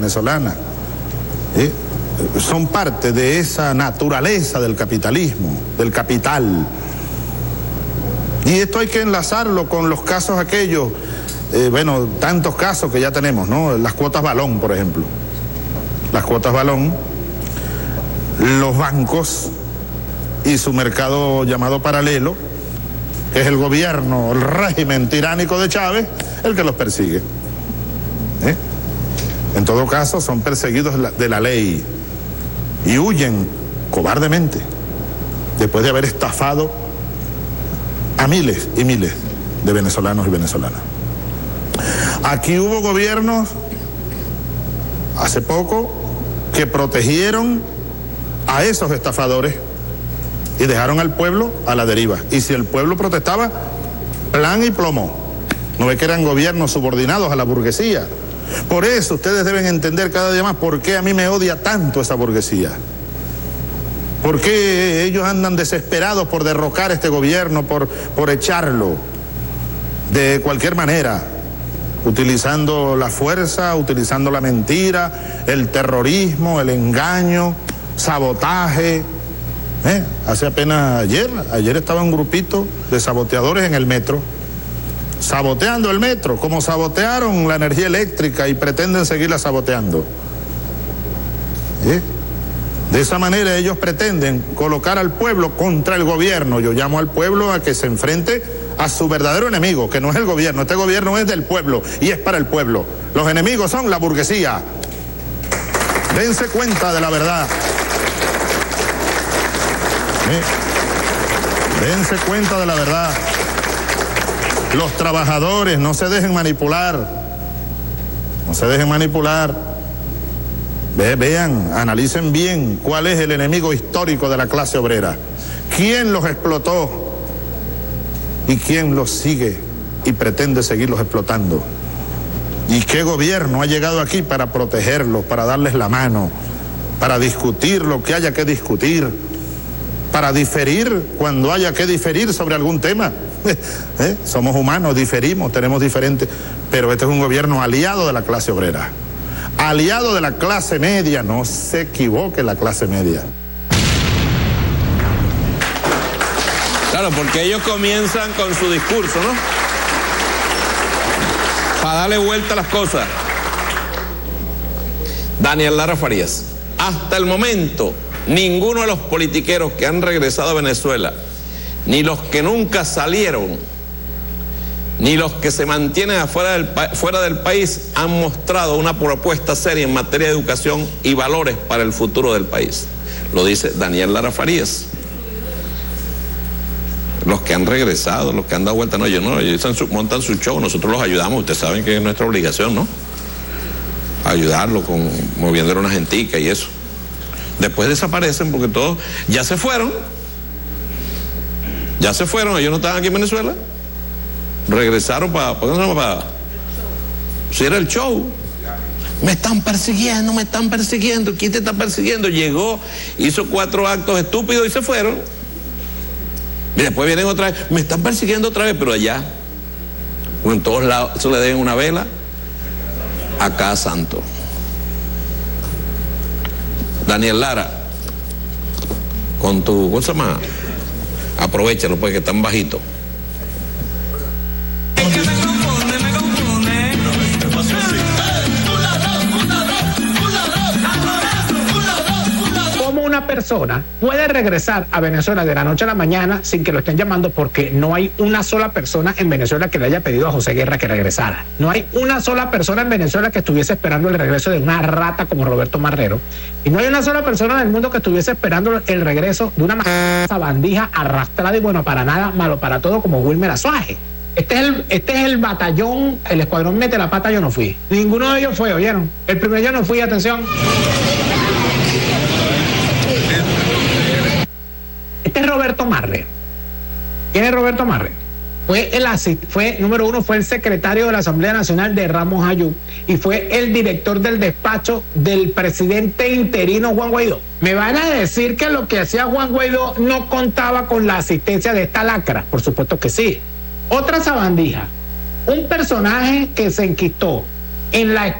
venezolana. Son parte de esa naturaleza del capitalismo, del capital. Y esto hay que enlazarlo con los casos aquellos, tantos casos que ya tenemos, ¿no? Las cuotas balón, por ejemplo. Las cuotas balón, los bancos y su mercado llamado paralelo, que es el gobierno, el régimen tiránico de Chávez, el que los persigue. En todo caso, son perseguidos de la ley y huyen cobardemente después de haber estafado a miles y miles de venezolanos y venezolanas. Aquí hubo gobiernos hace poco que protegieron a esos estafadores y dejaron al pueblo a la deriva. Y si el pueblo protestaba, plan y plomo. No ve que eran gobiernos subordinados a la burguesía. Por eso ustedes deben entender cada día más por qué a mí me odia tanto esa burguesía. ¿Por qué ellos andan desesperados por derrocar este gobierno, por echarlo de cualquier manera? Utilizando la fuerza, utilizando la mentira, el terrorismo, el engaño, sabotaje. Hace apenas ayer estaba un grupito de saboteadores en el metro, saboteando el metro, como sabotearon la energía eléctrica y pretenden seguirla saboteando. De esa manera ellos pretenden colocar al pueblo contra el gobierno. Yo llamo al pueblo a que se enfrente a su verdadero enemigo, que no es el gobierno. Este gobierno es del pueblo y es para el pueblo. Los enemigos son la burguesía. Dense cuenta de la verdad. Dense cuenta de la verdad. Los trabajadores, no se dejen manipular. No se dejen manipular. Vean, analicen bien cuál es el enemigo histórico de la clase obrera. ¿Quién los explotó? ¿Y quién los sigue y pretende seguirlos explotando? ¿Y qué gobierno ha llegado aquí para protegerlos, para darles la mano, para discutir lo que haya que discutir, para diferir cuando haya que diferir sobre algún tema? Somos humanos, diferimos, tenemos diferentes, pero este es un gobierno aliado de la clase obrera, aliado de la clase media. No se equivoque la clase media. Claro, porque ellos comienzan con su discurso, ¿no? Para darle vuelta a las cosas. Daniel Lara Farías. Hasta el momento, ninguno de los politiqueros que han regresado a Venezuela, ni los que nunca salieron, ni los que se mantienen fuera del país, han mostrado una propuesta seria en materia de educación y valores para el futuro del país. Lo dice Daniel Lara Farías. Los que han regresado, los que han dado vuelta, no, ellos montan su show, nosotros los ayudamos, ustedes saben que es nuestra obligación, ¿no? Ayudarlo moviéndole una gentica y eso. Después desaparecen porque todos ya se fueron, ellos no estaban aquí en Venezuela, regresaron para si era el show. Me están persiguiendo, ¿quién te está persiguiendo? Llegó, hizo 4 actos estúpidos y se fueron. Y después vienen otra vez, me están persiguiendo otra vez, pero allá, o en todos lados, eso le den una vela a cada santo. Daniel Lara, con tu cosa más, aprovechalo porque están bajitos. Una persona puede regresar a Venezuela de la noche a la mañana sin que lo estén llamando, porque no hay una sola persona en Venezuela que le haya pedido a José Guerra que regresara. No hay una sola persona en Venezuela que estuviese esperando el regreso de una rata como Roberto Marrero. Y no hay una sola persona en el mundo que estuviese esperando el regreso de una sabandija arrastrada y bueno para nada, malo para todo como Wilmer Azuaje. Este es el batallón, el escuadrón Mete la Pata, yo no fui. Ninguno de ellos fue, ¿oyeron? El primero yo no fui, atención. Este es Roberto Marre. ¿Quién es Roberto Marre? Número 1, fue el secretario de la Asamblea Nacional de Ramos Ayub y fue el director del despacho del presidente interino Juan Guaidó. Me van a decir que lo que hacía Juan Guaidó no contaba con la asistencia de esta lacra. Por supuesto que sí. Otra sabandija, un personaje que se enquistó en la